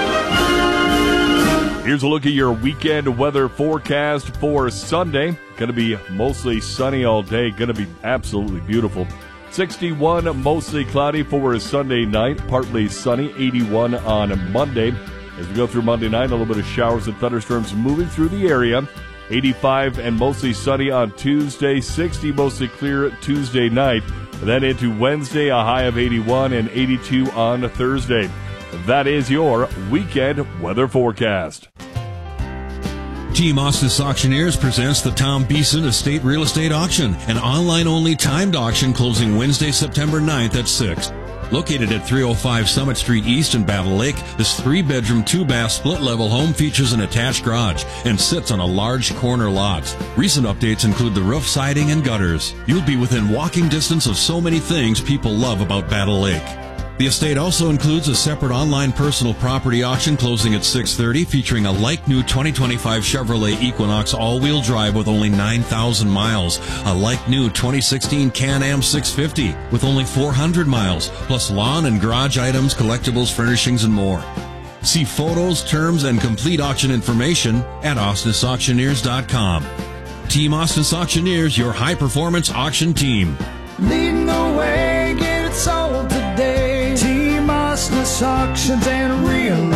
Here's a look at your weekend weather forecast for Sunday. Going to be mostly sunny all day. Going to be absolutely beautiful. 61, mostly cloudy for Sunday night. Partly sunny, 81 on Monday. As we go through Monday night, a little bit of showers and thunderstorms moving through the area. 85 and mostly sunny on Tuesday. 60, mostly clear Tuesday night. Then into Wednesday, a high of 81 and 82 on Thursday. That is your weekend weather forecast. Team Ostis Auctioneers presents the Tom Beeson Estate Real Estate Auction, an online-only timed auction closing Wednesday, September 9th at 6. Located at 305 Summit Street East in Battle Lake, this 3-bedroom, 2-bath, split-level home features an attached garage and sits on a large corner lot. Recent updates include the roof, siding, and gutters. You'll be within walking distance of so many things people love about Battle Lake. The estate also includes a separate online personal property auction closing at 6:30, featuring a like-new 2025 Chevrolet Equinox all-wheel drive with only 9,000 miles, a like-new 2016 Can-Am 650 with only 400 miles, plus lawn and garage items, collectibles, furnishings, and more. See photos, terms, and complete auction information at ostisauctioneers.com. Team Ostis Auctioneers, your high-performance auction team. Leading the way, get it sold today. Team Ostis Auctions and Real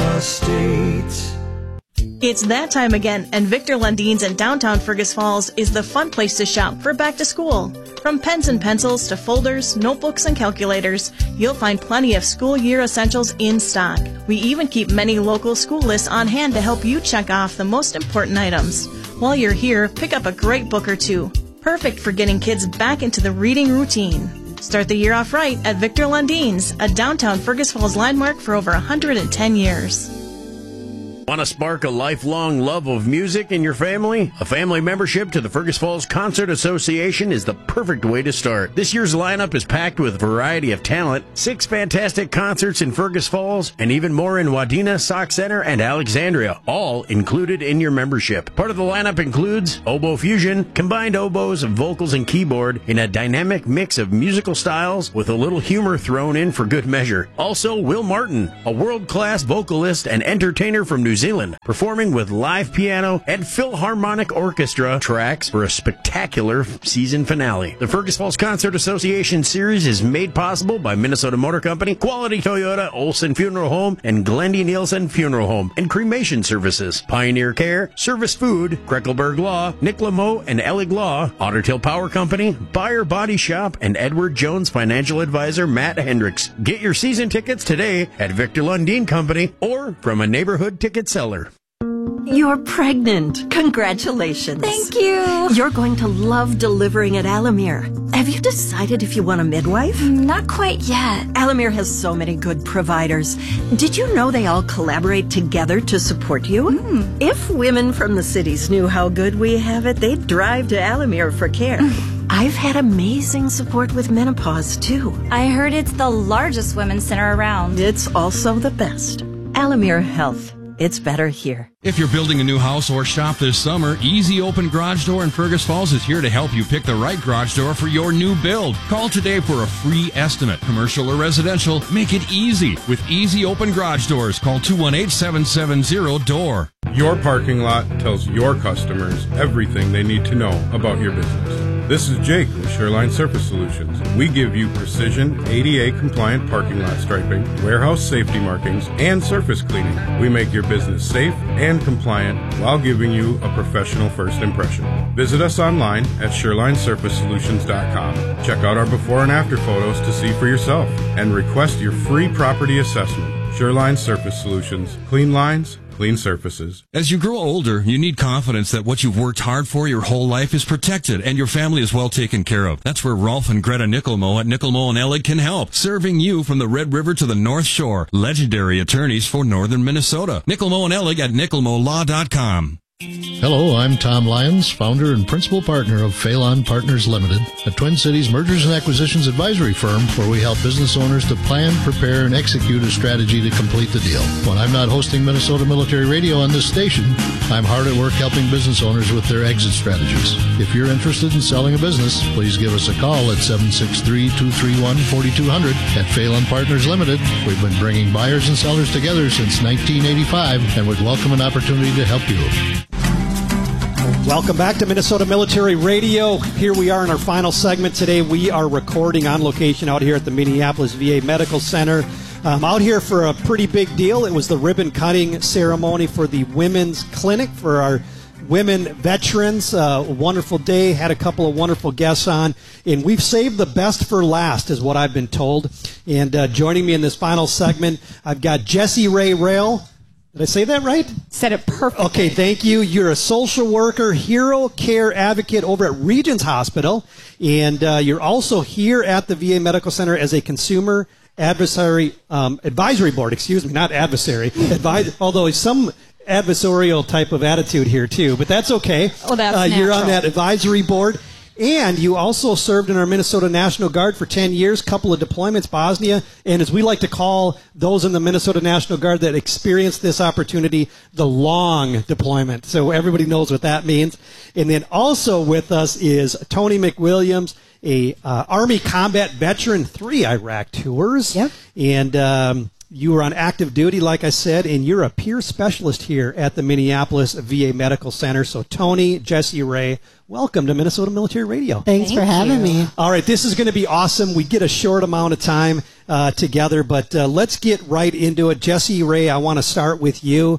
Estate. It's that time again, and Victor Lundine's in downtown Fergus Falls is the fun place to shop for back to school. From pens and pencils to folders, notebooks, and calculators, you'll find plenty of school year essentials in stock. We even keep many local school lists on hand to help you check off the most important items. While you're here, pick up a great book or two. Perfect for getting kids back into the reading routine. Start the year off right at Victor Lundine's, a downtown Fergus Falls landmark for over 110 years. Want to spark a lifelong love of music in your family? A family membership to the Fergus Falls Concert Association is the perfect way to start. This year's lineup is packed with a variety of talent, 6 fantastic concerts in Fergus Falls, and even more in Wadena, Sauk Center, and Alexandria, all included in your membership. Part of the lineup includes oboe fusion, combined oboes, vocals, and keyboard in a dynamic mix of musical styles with a little humor thrown in for good measure. Also, Will Martin, a world-class vocalist and entertainer from New Zealand, performing with live piano and Philharmonic Orchestra tracks for a spectacular season finale. The Fergus Falls Concert Association Series is made possible by Minnesota Motor Company, Quality Toyota, Olson Funeral Home, and Glendy Nielsen Funeral Home and Cremation Services, Pioneer Care, Service Food, Kreckelberg Law, Nick Lameau and Ellig Law, Otter Tail Power Company, Buyer Body Shop, and Edward Jones Financial Advisor Matt Hendricks. Get your season tickets today at Victor Lundeen Company or from a neighborhood ticket seller. You're pregnant. Congratulations. Thank you. You're going to love delivering at Alamere. Have you decided if you want a midwife? Not quite yet. Alamere has so many good providers. Did you know they all collaborate together to support you? If women from the cities knew how good we have it, they'd drive to Alamere for care. I've had amazing support with menopause, too. I heard it's the largest women's center around. It's also the best. Alamere Health. It's better here. If you're building a new house or shop this summer, Easy Open Garage Door in Fergus Falls is here to help you pick the right garage door for your new build. Call today for a free estimate. Commercial or residential, make it easy with Easy Open Garage Doors. Call 218-770-DOOR. Your parking lot tells your customers everything they need to know about your business. This is Jake with Shoreline Surface Solutions. We give you precision, ADA-compliant parking lot striping, warehouse safety markings, and surface cleaning. We make your business safe and compliant while giving you a professional first impression. Visit us online at ShorelineSurfaceSolutions.com. Check out our before and after photos to see for yourself, and request your free property assessment. Shoreline Surface Solutions. Clean lines, clean surfaces. As you grow older, you need confidence that what you've worked hard for your whole life is protected and your family is well taken care of. That's where Rolf and Greta Nickelmo at Nickelmo & Ellig can help, serving you from the Red River to the North Shore. Legendary attorneys for Northern Minnesota. Nickelmo & Ellig at nickelmolaw.com. Hello, I'm Tom Lyons, founder and principal partner of Phelan Partners Limited, a Twin Cities mergers and acquisitions advisory firm where we help business owners to plan, prepare, and execute a strategy to complete the deal. When I'm not hosting Minnesota Military Radio on this station, I'm hard at work helping business owners with their exit strategies. If you're interested in selling a business, please give us a call at 763-231-4200 at Phelan Partners Limited. We've been bringing buyers and sellers together since 1985 and would welcome an opportunity to help you. Welcome back to Minnesota Military Radio. Here we are in our final segment today. We are recording on location out here at the Minneapolis VA Medical Center. Out here for a pretty big deal. It was the ribbon cutting ceremony for the women's clinic for our women veterans. A wonderful day. Had a couple of wonderful guests on. And we've saved the best for last, is what I've been told. And joining me in this final segment, I've got Jessie Ray Rail. Did I say that right? Said it perfectly. Okay, thank you. You're a social worker, hero care advocate over at Regions Hospital, and you're also here at the VA Medical Center as a consumer advisory board. Excuse me, not adversary. Although some adversarial type of attitude here too, but that's okay. Oh, that's natural. You're on that advisory board. And you also served in our Minnesota National Guard for 10 years, couple of deployments, Bosnia, and as we like to call those in the Minnesota National Guard that experienced this opportunity, the long deployment. So everybody knows what that means. And then also with us is Tony McWilliams, a Army combat veteran, 3 Iraq tours. Yep. And you were on active duty, like I said, and you're a peer specialist here at the Minneapolis VA Medical Center. So Tony, Jessie Ray, welcome to Minnesota Military Radio. Thanks for having me. All right, this is going to be awesome. We get a short amount of time together, but let's get right into it. Jessie Ray, I want to start with you.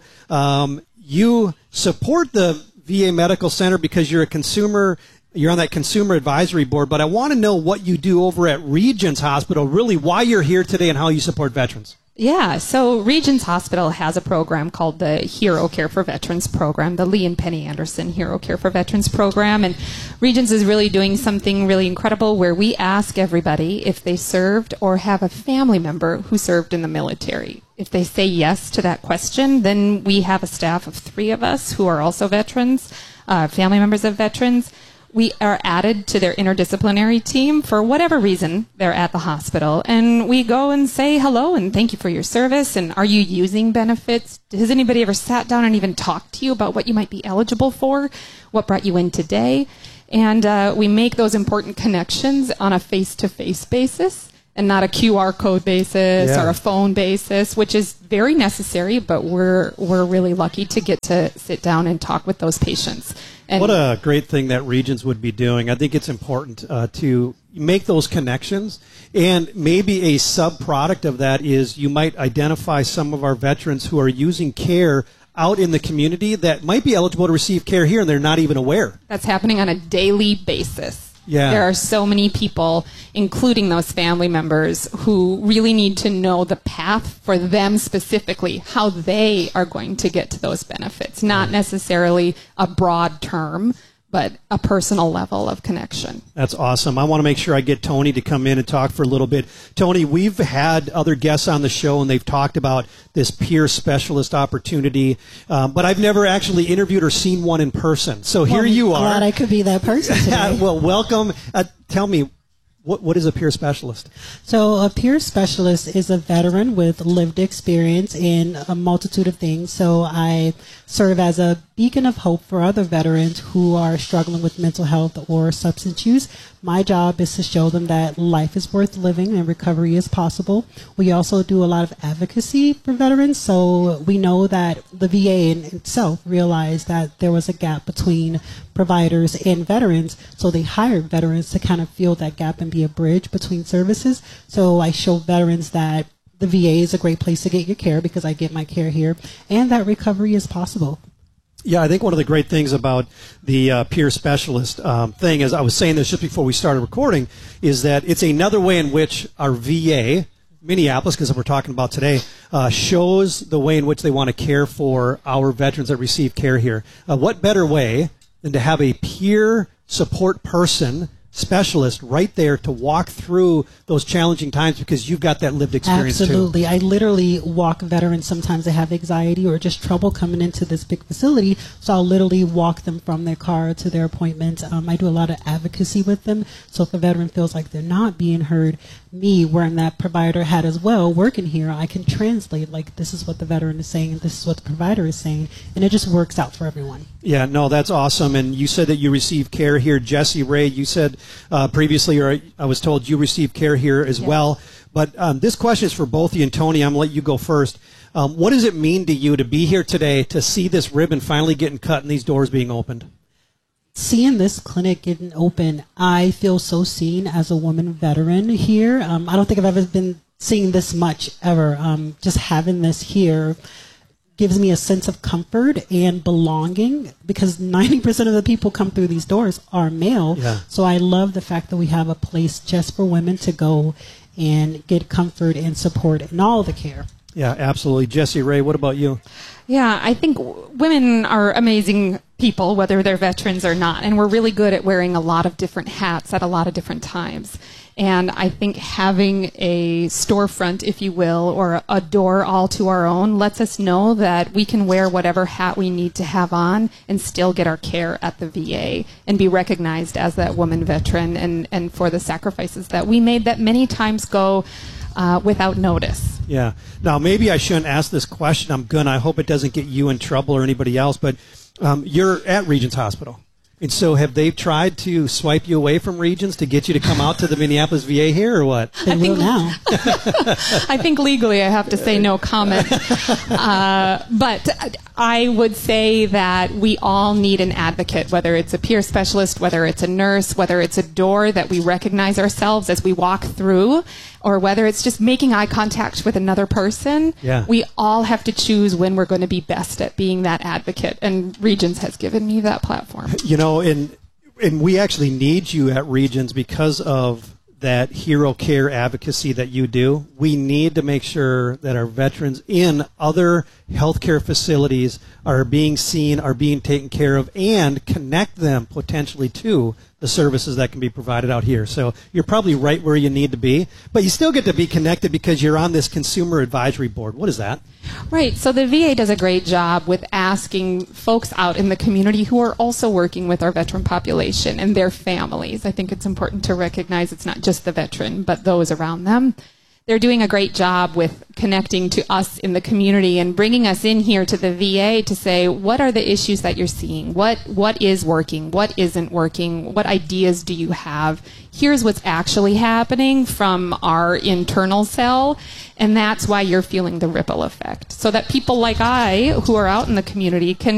You support the VA Medical Center because you're a consumer. You're on that consumer advisory board, but I want to know what you do over at Regions Hospital, really why you're here today and how you support veterans. Yeah, so Regions Hospital has a program called the Hero Care for Veterans program, the Lee and Penny Anderson Hero Care for Veterans program. And Regions is really doing something really incredible where we ask everybody if they served or have a family member who served in the military. If they say yes to that question, then we have a staff of 3 of us who are also veterans, family members of veterans. We are added to their interdisciplinary team for whatever reason they're at the hospital. And we go and say hello and thank you for your service. And are you using benefits? Has anybody ever sat down and even talked to you about what you might be eligible for? What brought you in today? And we make those important connections on a face-to-face basis and not a QR code basis or a phone basis, which is very necessary, but we're really lucky to get to sit down and talk with those patients. And what a great thing that Regions would be doing. I think it's important to make those connections, and maybe a sub-product of that is you might identify some of our veterans who are using care out in the community that might be eligible to receive care here and they're not even aware. That's happening on a daily basis. Yeah. There are so many people, including those family members, who really need to know the path for them specifically, how they are going to get to those benefits. Not necessarily a broad term, but a personal level of connection. That's awesome. I want to make sure I get Tony to come in and talk for a little bit. Tony, we've had other guests on the show, and they've talked about this peer specialist opportunity, but I've never actually interviewed or seen one in person. So here you are. Glad I could be that person today. Well, welcome. Tell me, What is a peer specialist? So a peer specialist is a veteran with lived experience in a multitude of things. So I serve as a beacon of hope for other veterans who are struggling with mental health or substance use. My job is to show them that life is worth living and recovery is possible. We also do a lot of advocacy for veterans. So we know that the VA in itself realized that there was a gap between providers and veterans. So they hired veterans to kind of fill that gap and be a bridge between services. So I show veterans that the VA is a great place to get your care because I get my care here, and that recovery is possible. Yeah, I think one of the great things about the peer specialist thing, as I was saying this just before we started recording, is that it's another way in which our VA, Minneapolis, because we're talking about today, shows the way in which they want to care for our veterans that receive care here. What better way than to have a peer support person, specialist, right there to walk through those challenging times because you've got that lived experience Absolutely. too. I literally walk veterans sometimes that have anxiety or just trouble coming into this big facility. So I'll literally walk them from their car to their appointment. I do a lot of advocacy with them. So if a veteran feels like they're not being heard, me wearing that provider hat as well, working here, I can translate like this is what the veteran is saying and this is what the provider is saying. And it just works out for everyone. Yeah, no, that's awesome. And you said that you receive care here. Jesse Ray, you said previously, or I was told you receive care here as well. But this question is for both you and Tony. I'm going to let you go first. What does it mean to you to be here today, to see this ribbon finally getting cut and these doors being opened? Seeing this clinic getting open, I feel so seen as a woman veteran here. I don't think I've ever been seeing this much ever. Just having this here gives me a sense of comfort and belonging because 90% of the people come through these doors are male. Yeah. So I love the fact that we have a place just for women to go and get comfort and support and all the care. Yeah, absolutely. Jesse Ray, what about you? Yeah, I think women are amazing people, whether they're veterans or not, and we're really good at wearing a lot of different hats at a lot of different times. And I think having a storefront, if you will, or a door all to our own lets us know that we can wear whatever hat we need to have on and still get our care at the VA and be recognized as that woman veteran and for the sacrifices that we made that many times go without notice. Yeah. Now, maybe I shouldn't ask this question. I hope it doesn't get you in trouble or anybody else, but you're at Regions Hospital. And so have they tried to swipe you away from Regions to get you to come out to the Minneapolis VA here or what? They will now. I think legally I have to say no comment. But I would say that we all need an advocate, whether it's a peer specialist, whether it's a nurse, whether it's a door that we recognize ourselves as we walk through, or whether it's just making eye contact with another person. Yeah. We all have to choose when we're going to be best at being that advocate, and Regions has given me that platform. You know, and we actually need you at Regions because of that hero care advocacy that you do. We need to make sure that our veterans in other healthcare facilities are being seen, are being taken care of, and connect them potentially to the services that can be provided out here. So you're probably right where you need to be, but you still get to be connected because you're on this consumer advisory board. What is that? Right. So the VA does a great job with asking folks out in the community who are also working with our veteran population and their families. I think it's important to recognize it's not just the veteran, but those around them. They're doing a great job with connecting to us in the community and bringing us in here to the VA to say, what are the issues that you're seeing? What is working? What isn't working? What ideas do you have? Here's what's actually happening from our internal cell, and that's why you're feeling the ripple effect. So that people like I, who are out in the community, can